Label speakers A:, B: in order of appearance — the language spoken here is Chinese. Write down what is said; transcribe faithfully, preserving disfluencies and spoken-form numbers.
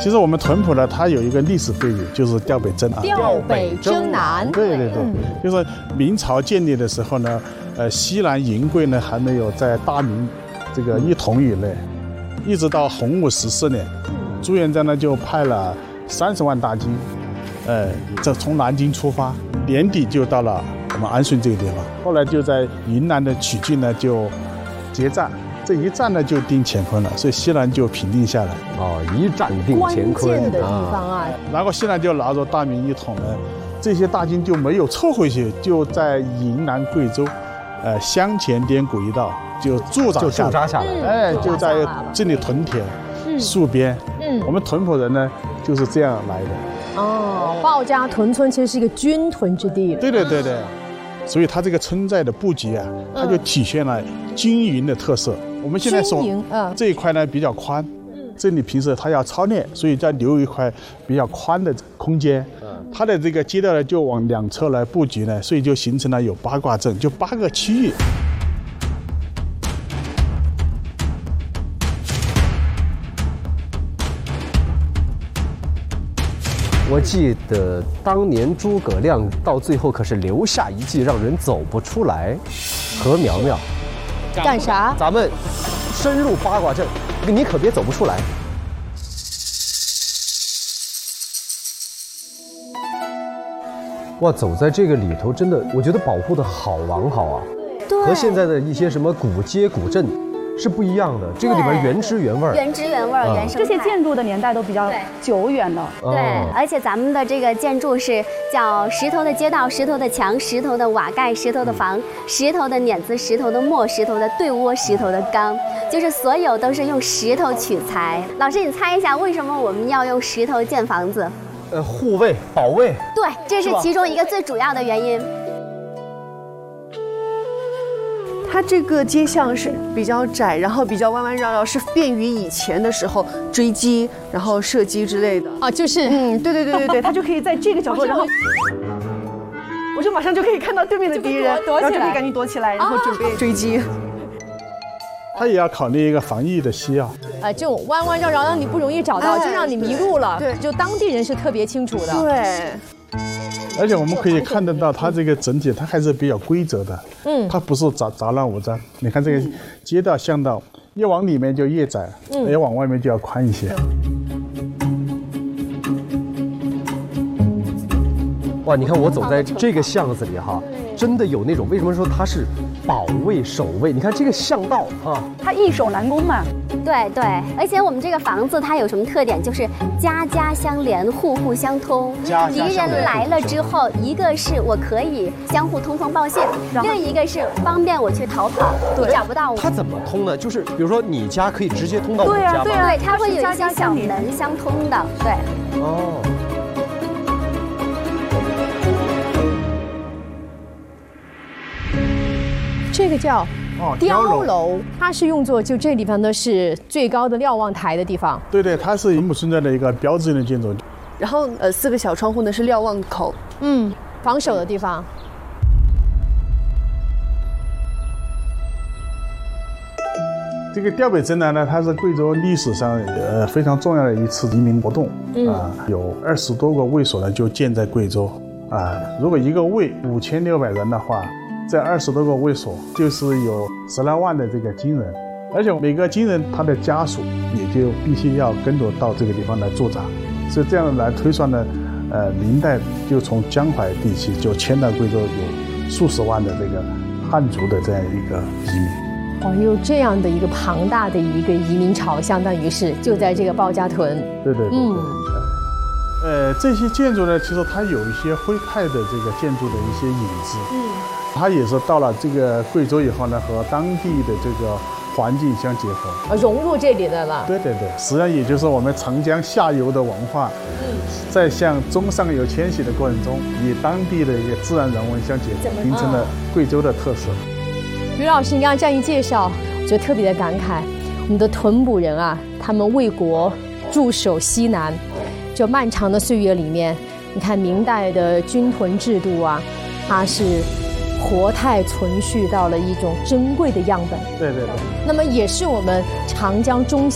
A: 其实我们屯埔呢，它有一个历史背景，就是调北征南。
B: 调北征南。
A: 对对对，嗯、就是明朝建立的时候呢，呃，西南银贵呢还没有在大明这个一统以内，一直到洪武十四年，朱元璋呢就派了三十万大军，呃，这从南京出发，年底就到了我们安顺这个地方。后来就在云南的曲靖呢就结战。这一战呢就定乾坤了，所以西南就平定下来。
C: 哦，一战定乾坤，
B: 关键的地方啊。
A: 然后西南就拿着大明一统呢，这些大军就没有撤回去，就在云南贵州，呃，湘黔滇古一道就驻扎
C: 就驻扎下来，
A: 嗯、哎，就在这里屯田、嗯、戍边。嗯，我们屯埔人呢就是这样来的。
B: 哦，鲍家屯村其实是一个军屯之地。
A: 对对对对，所以它这个村寨的布局啊，它就体现了军营的特色。我们现在说这一块呢比较宽，这里平时它要操练，所以再留一块比较宽的空间。它的这个街道呢就往两侧来布局呢，所以就形成了有八卦阵，就八个区域。
C: 我记得当年诸葛亮到最后可是留下一计，让人走不出来。何苗苗。
B: 干啥？
C: 咱们深入八卦阵，你可别走不出来。哇，走在这个里头，真的，我觉得保护的好完好啊，
D: 对，
C: 和现在的一些什么古街古镇是不一样的。这个里边原汁原味儿，
D: 原汁原味儿，
C: 嗯、
D: 原生态。
E: 这些建筑的年代都比较久远的。
D: 对，哦、而且咱们的这个建筑是叫石头的街道、石头的墙、石头的瓦盖、石头的房、石头的碾子、石头的磨、石头的对窝、石头的缸，就是所有都是用石头取材。老师，你猜一下，为什么我们要用石头建房子？
C: 呃，护卫、保卫。
D: 对，这是其中一个最主要的原因。
F: 它这个街巷是比较窄，然后比较弯弯绕绕，是便于以前的时候追击，然后射击之类的
B: 啊，就是
F: 嗯，对对对对对，它就可以在这个角度，然后我就马上就可以看到对面的敌人，然后就可以赶紧躲起来，然后准备追击。
A: 它也要考虑一个防疫的需要。
B: 啊，这种弯弯绕绕让你不容易找到，就让你迷路了。对，就当地人是特别清楚的。
F: 对。
A: 而且我们可以看得到，它这个整体它还是比较规则的，嗯，它不是杂杂乱无章。你看这个街道巷道，越往里面就越窄，嗯，越往外面就要宽一些。
C: 哇，你看我走在这个巷子里哈，真的有那种为什么说它是保卫守卫？你看这个巷道啊，
E: 它易守难攻嘛。
D: 对对，而且我们这个房子它有什么特点？就是家家相连，户户相通。敌人来了之后，一个是我可以相互通风报信，另一个是方便我去逃跑，你找不到我。
C: 它怎么通呢？就是比如说你家可以直接通到我家吗？
D: 对啊，对，它会有一些小门相通的。对。
C: 哦。
B: 这个叫碉楼，它是用作就这地方呢是最高的瞭望台的地方。
A: 对对，它是银埔村寨的一个标志性的建筑。
F: 然后呃，四个小窗户呢是瞭望口，
B: 嗯，防守的地方。
A: 这个调北征南呢，它是贵州历史上呃非常重要的一次移民活动啊、嗯呃，有二十多个卫所呢就建在贵州啊、呃。如果一个卫五千六百人的话。这二十多个卫所就是有十来万的这个军人，而且每个军人他的家属也就必须要跟着到这个地方来驻扎，所以这样来推算呢，呃，明代就从江淮地区就迁到贵州有数十万的这个汉族的这样一个移民。
B: 哦，有这样的一个庞大的一个移民潮，相当于是就在这个鲍家屯。
A: 对对对，嗯。呃，这些建筑呢，其实它有一些徽派的这个建筑的一些影子。嗯。它也是到了这个贵州以后呢，和当地的这个环境相结合，
B: 啊，融入这里的了。
A: 对对对，实际上也就是我们长江下游的文化，嗯，在向中上游迁徙的过程中，与当地的一个自然人文相结合，形成了贵州的特色。
B: 于老师，你刚刚这样一介绍，我觉得特别的感慨。我们的屯埔人啊，他们为国驻守西南，就漫长的岁月里面，你看明代的军屯制度啊，它是活态存续到了一种珍贵的样本。
A: 对对对。
B: 那么也是我们长江中